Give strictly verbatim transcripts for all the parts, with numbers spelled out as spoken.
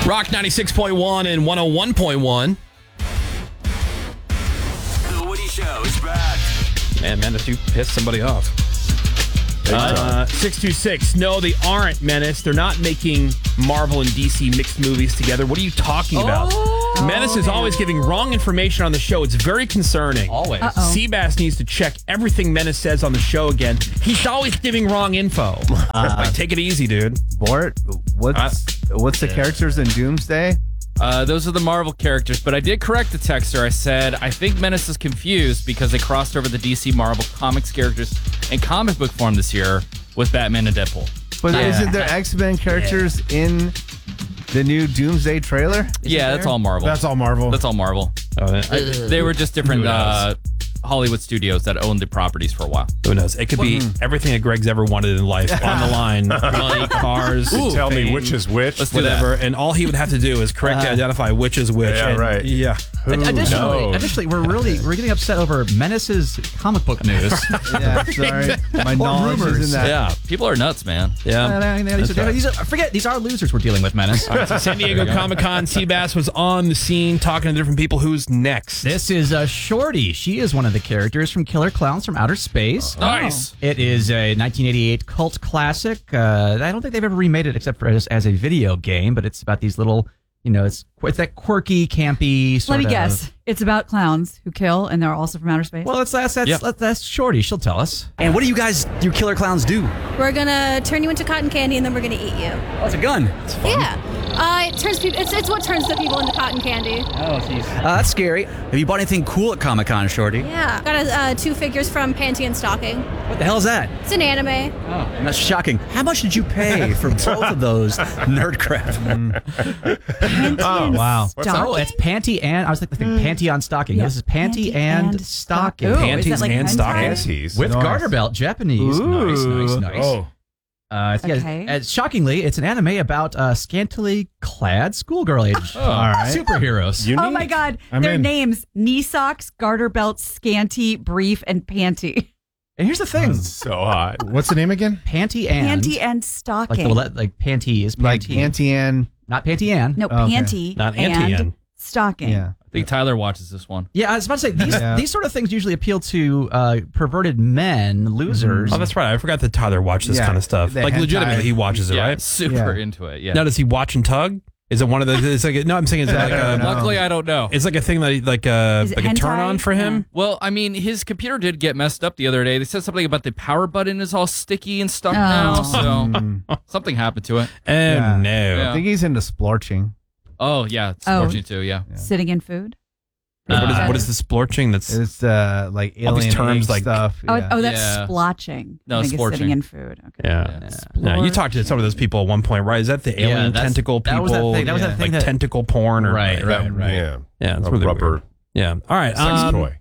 Rock ninety-six point one and one oh one point one. The Woody Show is back. Man, Menace, you pissed somebody off. Uh, six two six. No, they aren't, Menace. They're not making Marvel and D C mixed movies together. What are you talking about? Oh. Menace is always giving wrong information on the show. It's very concerning. Always. Uh-oh. Seabass needs to check everything Menace says on the show again. He's always giving wrong info. Uh, like, take it easy, dude. Bort, what's what's the characters in Doomsday? Uh, those are the Marvel characters, but I did correct the texter. I said, I think Menace is confused because they crossed over the D C Marvel Comics characters in comic book form this year with Batman and Deadpool. But Yeah. isn't there X-Men characters in the new Doomsday trailer? yeah, that's all Marvel. That's all Marvel. That's all Marvel. Oh, I, they were just different Who knows? uh, Hollywood studios that owned the properties for a while. Who knows? It could be everything that Greg's ever wanted in life on the line. Money, cars, Ooh, Tell me fame, which is which. Let's do whatever. And all he would have to do is correctly identify which is which. Yeah, and- right. Yeah. Who Additionally, knows? additionally, we're really we're getting upset over Menace's comic book news. Yeah, sorry. My knowledge rumors. is in that. Yeah, people are nuts, man. Yeah. these, are, these are, forget these are losers we're dealing with, Menace. San Diego Comic Con, Seabass was on the scene talking to different people. Who's next? This is uh, Shorty. She is one of the characters from Killer Clowns from Outer Space. Nice. It is a nineteen eighty-eight cult classic. Uh, I don't think they've ever remade it except for as, as a video game, but it's about these little, you know, it's, it's that quirky, campy sort Let me of. guess. It's about clowns who kill, and they're also from outer space. Well, that's that's that's, Yeah. that's, that's Shorty. She'll tell us. And what do you guys, you killer clowns, do? We're gonna turn you into cotton candy and then we're gonna eat you. Oh, it's a gun. Yeah. Uh, it turns people. It's, it's what turns the people into cotton candy. Oh, jeez. Uh, that's scary. Have you bought anything cool at Comic Con, Shorty? Yeah. Got a, uh, two figures from Panty and Stocking. What the hell is that? It's an anime. Oh, that's shocking. How much did you pay for both of those nerd crap? oh Wow. Stocking? Oh, it's panty and I was like thinking panty on stocking. Yeah. This is panty, Panty and, and stocking. Ooh, is Panties that like and hentai? stockings. Panties. With Nice. garter belt, Japanese. Nice, nice, nice. Oh, Uh, yeah, Okay. uh, shockingly, it's an anime about uh, scantily clad schoolgirl age all right. superheroes. You Oh need- my God. I'm Their in. names: knee socks, garter belts, scanty, brief, and panty. And here's the thing: So hot. What's the name again? panty and Panty and like stocking. the le- like panty is panty, Like Auntie Anne. not panty and. no, Okay. panty Not and Auntie-Anne. stocking. Yeah. I think Tyler watches this one. Yeah, I was about to say these Yeah. these sort of things usually appeal to uh, perverted men, losers. Oh, that's right. I forgot that Tyler watched this Yeah, kind of stuff. the Like, hentai. legitimately, he watches it, yeah, right? super Yeah. into it. Yeah. Now, does he watch and tug? Is it one of the? It's like a, no. I'm saying it's like a. Luckily, I don't know. It's like a thing that he- like a Is it like a turn hentai? on for him. Well, I mean, his computer did get messed up the other day. They said something about the power button is all sticky and stuck Oh. now, so Mm. something happened to it. Oh Yeah. no! Yeah. I think he's into splorching. Oh yeah, it's Oh. fortunate too. Yeah. Sitting in food. what is Uh, what is the splorching? That's It's uh, like All these alien terms, egg like- stuff. Oh, yeah. oh, that's Yeah. splotching. No, I think it's splorching. sitting in food. Okay. yeah. Yeah. Yeah, you talked to some of those people at one point, right? Is that the Yeah, alien that's- tentacle that people? was that thing- that was that like thing that- tentacle porn, or Right, right, right. Yeah. Yeah, it's A really rubber weird. Yeah. All right. sex um, toy.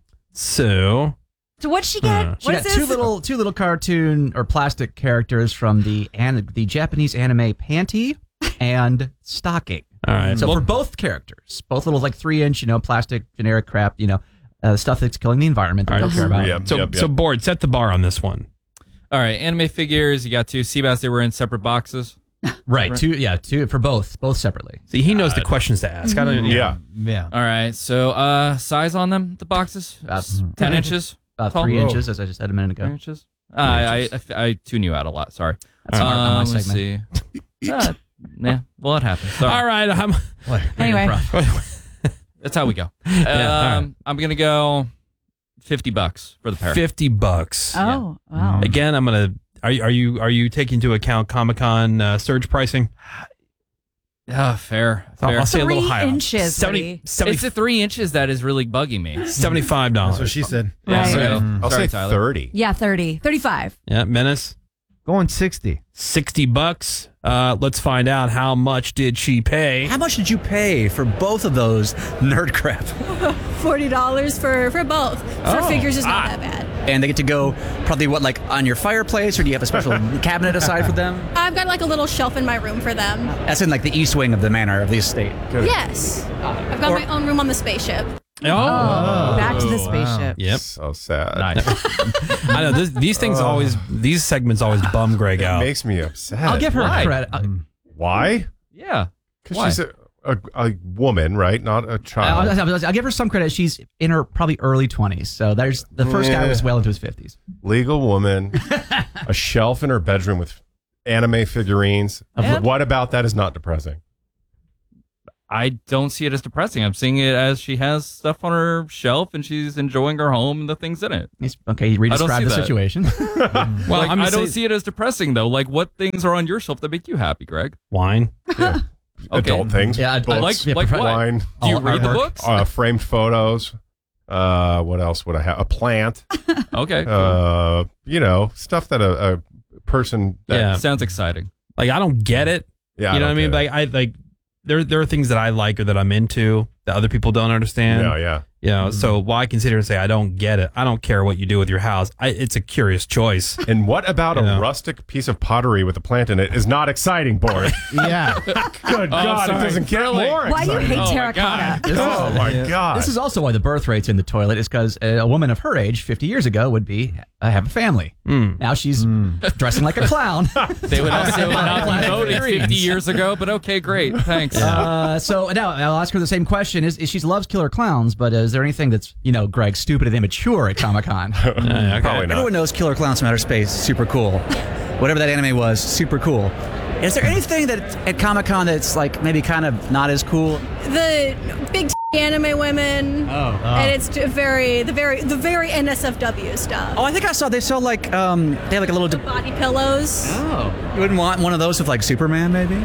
So So what'd she get? Hmm. What She got is two this? little two little cartoon or plastic characters from the an, the Japanese anime Panty and Stocking. all right. So Well, for both characters, both little like three inch, you know, plastic generic crap, you know, uh, stuff that's killing the environment that All we right. don't care about. Yep, so yep, yep. so board. Set the bar on this one. All right, anime figures. You got two Seabass. They were in separate boxes. Right, two, yeah, two for both, both separately. See, he knows the questions to ask. I don't. Yeah. Yeah. All right, so uh, size on them, the boxes, About, ten inches, about tall? three Whoa. inches, as I just said a minute three ago. inches. Uh, I, I, I I tune you out a lot. Sorry. That's smart, not my Um, let's segment. see. Uh, yeah, well, it happens. Sorry. All right. I'm, What? Anyway. That's how we go. Yeah, all um, I'm gonna go fifty bucks for the pair. fifty bucks. Oh, wow. Again, I'm gonna. Are you are you are you taking into account Comic Con uh, surge pricing? Yeah, fair. I'll, fair. I'll say a little Three higher. inches, seventy, Woody. seventy, It's the three inches that is really bugging me. seventy-five dollars. That's what she said. Yeah, Right. so- I'll sorry, say Tyler. thirty. Yeah, thirty. thirty-five. Yeah, Menace. Going sixty. sixty bucks. Uh, let's find out how much did she pay. How much did you pay for both of those nerd crap? Forty dollars for for both. For Oh. figures is not Ah. that bad. And they get to go probably what, like on your fireplace, or do you have a special cabinet aside for them? I've got like a little shelf in my room for them. That's in like the east wing of the manor of the estate. Yes. I've got my own room on the spaceship. Oh, Back to the spaceship. yep. So sad. Nice. I know this, these things always. These segments always bum Greg It out. makes me upset. I'll give her Why? credit. Uh, Why? Yeah. Because Why? she's a, a, a woman, right? Not a child. I'll, I'll, I'll give her some credit. She's in her probably early twenties. So there's the first guy Yeah. was well into his fifties. Legal woman, a shelf in her bedroom with anime figurines. And- What about that is not depressing? I don't see it as depressing. I'm seeing it as she has stuff on her shelf and she's enjoying her home and the things in it. He's, okay, you I don't re-describe see the that. situation. Well, Like, I'm I gonna don't say- see it as depressing though. Like, what things are on your shelf that make you happy, Greg? Wine. Okay. Adult things. Yeah, I- I books, like- yeah, like prof- what? wine, Do you All read the artwork. books? uh, framed photos. Uh, what else would I have? A plant. Okay. Uh, you know, stuff that a, a person. That, Yeah. Sounds exciting. Like I don't get it. yeah. you know what I don't mean? get Like I like there there are things that I like or that I'm into that other people don't it. understand. Yeah, yeah. You know, so while I can sit here and say I don't get it, I don't care what you do with your house. I, it's a curious choice. And what about You a know. rustic piece of pottery with a plant in it is not exciting, Boris? Yeah. Good Oh, God, sorry. it doesn't get Really? more Why do you exciting. hate Oh, my terracotta? This is- Oh my God. This is also why the birth rate's in the toilet is because a, a woman of her age fifty years ago would be uh, have a family. Mm. Now she's dressing like a clown. They would also not be Like voted experience. fifty years ago, but okay, great. Thanks. Uh, so now I'll ask her the same question: Is, is she loves killer clowns, but is there anything that's you know, Greg, stupid and immature at Comic Con? Yeah, okay. Probably not. Everyone knows Killer Clowns from Outer Space. Super cool. Whatever that anime was, super cool. Is there anything that at Comic Con that's like maybe kind of not as cool? The big anime women. Oh. And it's t- very the very the very N S F W stuff. Oh, I think I saw they sell like um they have like a little. The body pillows. Oh. You wouldn't want one of those with like Superman, maybe?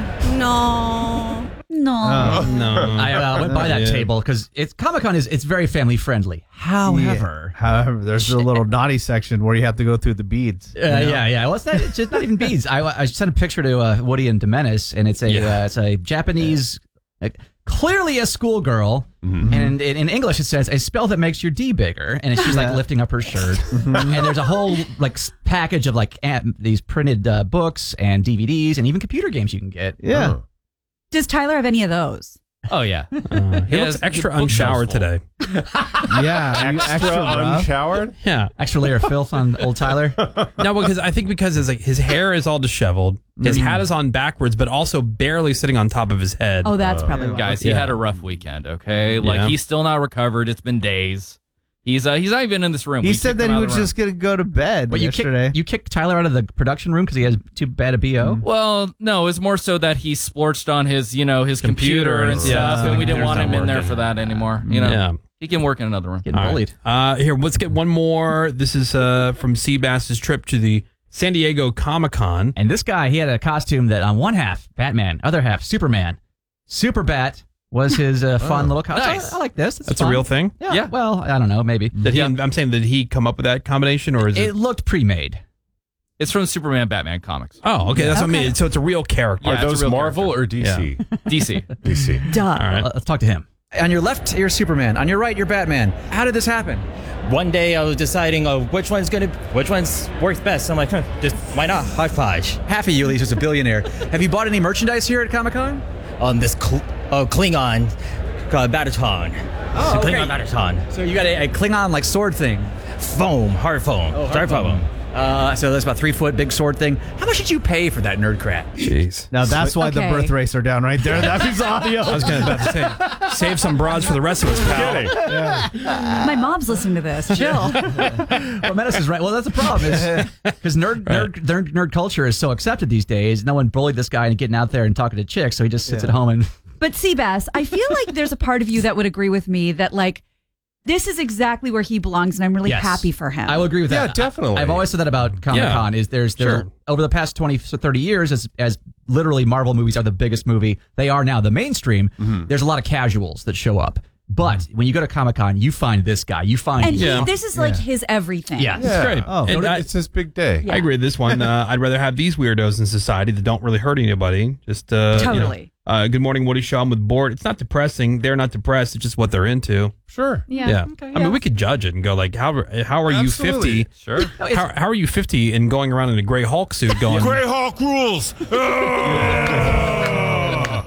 No. No. No. I uh, went by that Yeah. table because it's Comic Con is it's very family friendly. However, However, there's a little naughty section where you have to go through the beads. Uh, yeah, yeah. Well, it's not, it's just not even beads. I, I sent a picture to uh, Woody and Demenis, and it's a Yeah. uh, it's a Japanese, uh, clearly a schoolgirl, Mm-hmm. and in, in English it says a spell that makes your D bigger, and she's like Yeah. lifting up her shirt, and there's a whole like s- package of like am- these printed uh, books and D V Ds and even computer games you can get. Yeah. Does Tyler have any of those? Oh yeah. Uh, he He looks has extra the bookshelves unshowered full. today. Yeah. you Extra, extra rough. unshowered? Yeah. Extra layer of filth on old Tyler. No, because I think because his like his hair is all disheveled, his Mm. hat is on backwards, but also barely sitting on top of his head. Oh, that's probably why. Guys, he Yeah. had a rough weekend, okay? Like Yeah. he's still not recovered. It's been days. He's uh he's not even in this room. He We said kicked that him he out of was the room. just going to go to bed But you yesterday. kicked you kicked Tyler out of the production room because he has too bad a B O. Well, no, it's more so that he splorched on his, you know, his computer, Computer, and yeah. stuff, and we didn't Computer's want not him in there working. for that anymore. You know, Yeah. he can work in another room. Getting All right. bullied. Uh, here, let's get one more. This is uh, from Seabass's trip to the San Diego Comic Con. And this guy, he had a costume that on one half, Batman, other half, Superman. Super Bat was his uh, fun little costume. nice. I, I like this. It's That's fun. a real thing. Yeah, Yeah. Well, I don't know. Maybe. Did he? I'm saying, did he come up with that combination, or is it? It looked pre-made. It's from Superman Batman comics. oh, okay. That's what I Okay. mean. So it's a real character. Yeah, Are it's a those real Marvel or D C? D C. D C. Duh. All right. Let's talk to him. On your left, you're Superman. On your right, you're Batman. How did this happen? One day I was deciding uh, which one's gonna, which one's works best. I'm like, huh, just why not hodgepodge? Half of you, at least, is a billionaire. Have you bought any merchandise here at Comic Con? On this cl- uh, Klingon called Bataton. Oh, It's a okay. Klingon Bataton. So you got a, a Klingon like sword thing. Foam, hard foam. Oh, Hard foam. Uh, so that's about three foot big sword thing. How much did you pay for that nerd crap? Jeez. Now that's why the Okay. birth rates are down right there. That is audio. I was going to about to say, save some broads for the rest of us, pal. Kidding. My mom's listening to this. Chill. Well, Menace is right. Well, that's the problem. Because nerd, nerd, nerd, nerd culture is so accepted these days. No one bullied this guy and getting out there and talking to chicks, so he just sits Yeah. at home and. But Seabass, I feel like there's a part of you that would agree with me that like this is exactly where he belongs, and I'm really Yes. happy for him. I will agree with Yeah, that. definitely. I, I've always said that about Comic Con. Is there's there Sure. over the past twenty to thirty years, as as literally Marvel movies are the biggest movie, they are now the mainstream. There's a lot of casuals that show up, but when you go to Comic Con, you find this guy. You find and he, Yeah. this is like his everything. yeah. Yeah. great. Oh. And I, It's his big day. I agree with this one. Uh, I'd rather have these weirdos in society that don't really hurt anybody. Just uh, you know, Totally. uh, Good Morning, Woody Shaw. I'm with Bored. It's not depressing. They're not depressed. It's just what they're into. Sure. Yeah. Yeah. Okay, I yeah. mean, we could judge it and go like, how how are you Absolutely. fifty? Sure. How, how are you fifty and going around in a Gray Hulk suit going? Greyhawk rules.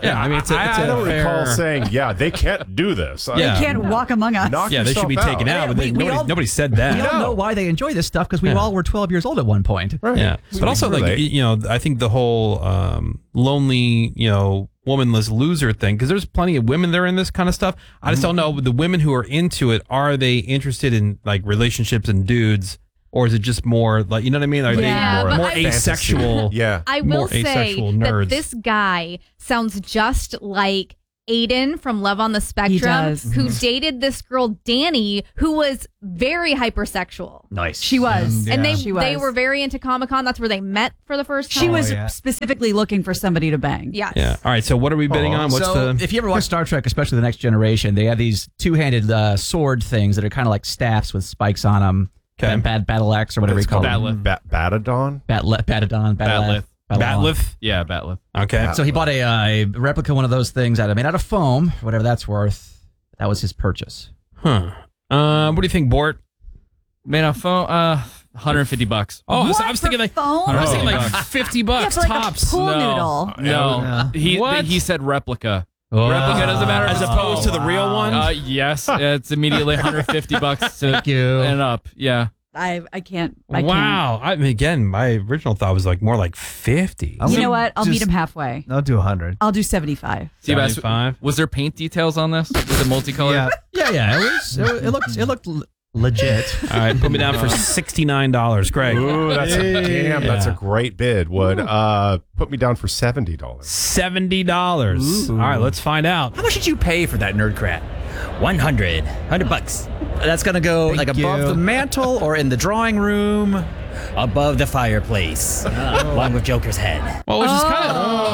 Yeah, I mean, it's a, it's I a don't fair... recall saying, yeah, they can't do this. I- Yeah. They can't walk among us. Knock Yeah, they should be yourself taken out, but they, We- we nobody, all- nobody said that. We all know why they enjoy this stuff because we Yeah. all were twelve years old at one point. Right. Yeah, We but also can like relate. you know, I think the whole um, lonely, you know, womanless loser thing, because there's plenty of women that are in this kind of stuff. I just don't know the women who are into it. Are they interested in like relationships and dudes, or is it just more like, you know what I mean? Are Yeah, they but more I- asexual? Yeah. I More will say asexual nerds. that this guy sounds just like Aiden from Love on the Spectrum, does. who dated this girl Danny, who was very hypersexual. Nice. She was. And they She they was. were very into Comic Con. That's where they met for the first time. She was yeah. specifically looking for somebody to bang. Yes. Yeah. All right. So what are we bidding on? What's so the? if you ever watch Star Trek, especially the Next Generation, they have these two-handed uh, sword things that are kind of like staffs with spikes on them. Okay. Bad Battle Axe or whatever It's you call called them. Ba- Batadon? Batle- Batadon, Batleth. Batleth? Yeah, Batleth. Okay. So he bought a, uh, a replica one of those things out of made out of foam, whatever that's worth. That was his purchase. Huh. Uh, what do you think, Bort? Made on phone, uh, one hundred fifty bucks. Oh, I was, What, I was for thinking like foam? I was thinking Oh. like fifty bucks Yeah, for like a tops. pool no, noodle. No, Yeah. he What? he said replica. Oh. Replica doesn't matter As if it's opposed to foam. the real one. Uh, yes, it's immediately one hundred fifty bucks to Thank you. and up. Yeah. I I can't. I Wow. I mean, again, my original thought was like more like fifty. Can't. You know what? I'll meet Just- him halfway. I'll do a hundred. I'll do seventy-five. Seabass, seventy-five. was there paint details on this? Was it multicolored? Yeah. Yeah, yeah. It was. It, it looked. It looked l- legit. All right, put me down for sixty-nine dollars, Greg. Ooh, that's a damn. That's a Yeah. great bid. Would uh put me down for seventy dollars. Seventy dollars. All right, let's find out. How much did you pay for that nerd crap? one hundred. one hundred bucks. That's gonna go Thank like above you. the mantle or in the drawing room. Above the fireplace. Along with Joker's head. Well, which is kind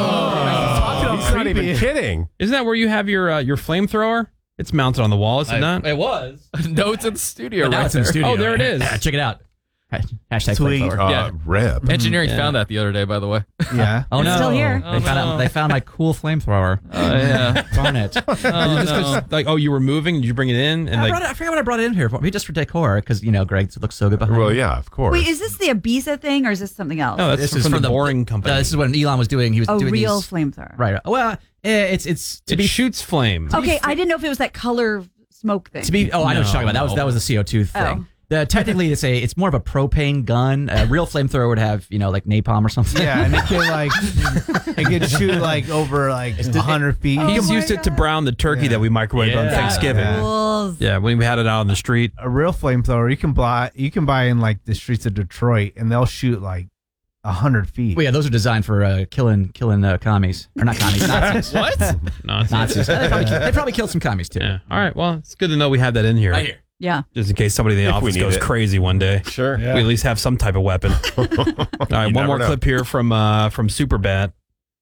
of He's not even kidding. isn't that where you have your uh, your flamethrower? It's mounted on the wall, is it not? It was. No, it's in the studio. Now right it's in the there. studio. Oh, there it is. Yeah, check it out. Hashtag Sweet. flamethrower. Uh, Yeah. Rip. Engineering Yeah. found that the other day, by the way. Yeah. Oh It's no! still here. They Oh, found no. out. They found my cool flamethrower. Oh yeah. Darn it! Oh, Just 'cause, no. like, oh, you were moving? Did you bring it in? And I, like, brought it, I forgot what I brought it in here for. Maybe just for decor, because you know Greg looks so good behind. Well, me. yeah, of course. Wait, is this the Ibiza thing or is this something else? no, that's This is from, from the the- boring company. Uh, this is what Elon was doing. He was a doing real these, flamethrower. right. Well, eh, it's it's to it be shoots flame. Okay, I didn't know if it was that color smoke thing. to be. Oh, I know what you're talking about. That was No. that was the C O two thing. Oh. The, technically, it's a it's more of a propane gun. A real flamethrower would have you know like napalm or something. Yeah, and it could like it could shoot like over like a hundred feet. He's used it to brown the turkey that we microwaved on Yeah. Thanksgiving. Yeah. Fools. when we had it out on the street. A real flamethrower you can buy you can buy in like the streets of Detroit, and they'll shoot like a hundred feet. Well, yeah, those are designed for uh, killing killing uh, commies or not commies, Nazis. What? Nonsense. Nazis. They probably, they probably killed some commies too. Yeah. All right. Well, it's good to know we have that in here. Right here. Yeah. Just in case somebody in the If we office need goes it. crazy one day. Sure. We at least have some type of weapon. All right, one never more know. clip here from uh, from Superbad.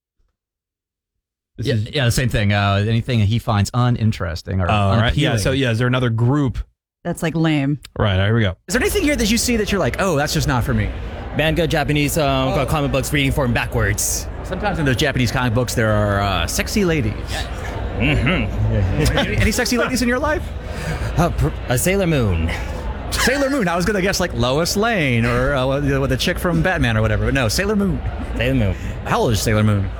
This Yeah, is, yeah, the same thing. Uh, anything he finds uninteresting or oh, all right. unappealing. Yeah. So yeah, is there another group? That's like lame. Right. Here we go. Is there anything here that you see that you're like, oh, that's just not for me? Manga Japanese um, comic books reading form backwards. Sometimes in those Japanese comic books there are uh, sexy ladies. Mm-hmm. any, any sexy ladies in your life? Uh, pr- a Sailor Moon. Sailor Moon. I was gonna guess like Lois Lane or uh, with the- with the chick from Batman or whatever, but no, Sailor Moon. Sailor Moon. How old is Sailor Moon?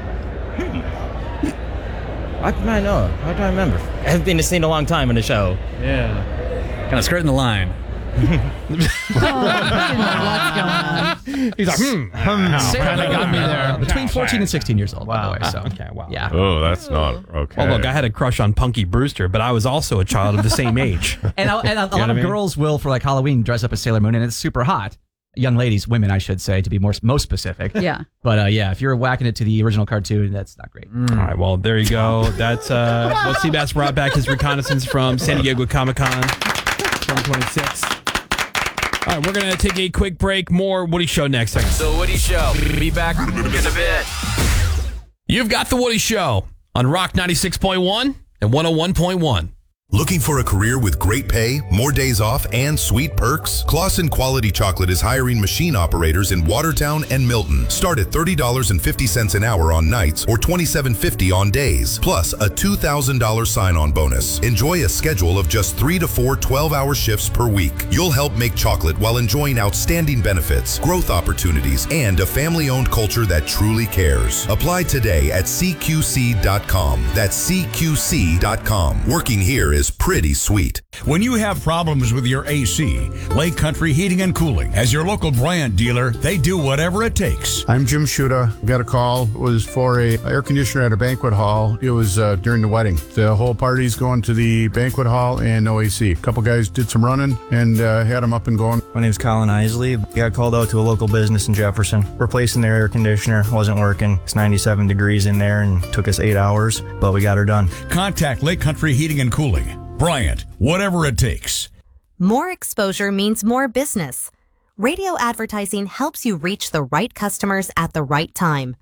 I might know. How do I remember? I haven't been seen a long time on the show. Kind of skirting the line. What's going on? He's like, hmm. Sailor Moon, got me there. uh, between fourteen and sixteen years old, Wow. by the way. So Okay. Wow. yeah. Oh, that's not okay. Well, look, I had a crush on Punky Brewster, but I was also a child of the same age. And, a- and a, a lot what I of mean? girls will for like Halloween dress up as Sailor Moon, and it's super hot. Young ladies, women, I should say, to be more most specific. Yeah. But uh, yeah, if you're whacking it to the original cartoon, that's not great. All right, well, there you go. That's uh, well, Seabass brought back his reconnaissance from San Diego Comic Con twenty twenty-six. All right, we're gonna take a quick break. More Woody Show next. The Woody Show. Be back in a bit. You've got the Woody Show on Rock ninety-six point one and one oh one point one. Looking for a career with great pay, more days off, and sweet perks? Clausen Quality Chocolate is hiring machine operators in Watertown and Milton. Start at thirty dollars and fifty cents an hour on nights or twenty-seven fifty on days, plus a two thousand dollars sign-on bonus. Enjoy a schedule of just three to four twelve-hour shifts per week. You'll help make chocolate while enjoying outstanding benefits, growth opportunities, and a family-owned culture that truly cares. Apply today at C Q C dot com. That's C Q C dot com. Working here is pretty sweet. When you have problems with your A C, Lake Country Heating and Cooling, as your local Bryant dealer, they do whatever it takes. I'm Jim Shuda. Got a call. It was for a air conditioner at a banquet hall. It was uh, during the wedding. The whole party's going to the banquet hall and no A C. A couple guys did some running and uh, had them up and going. My name's Colin Isley. Got called out to a local business in Jefferson. Replacing their air conditioner. Wasn't working. It's ninety-seven degrees in there and took us eight hours, but we got her done. Contact Lake Country Heating and Cooling. Bryant, whatever it takes. More exposure means more business. Radio advertising helps you reach the right customers at the right time.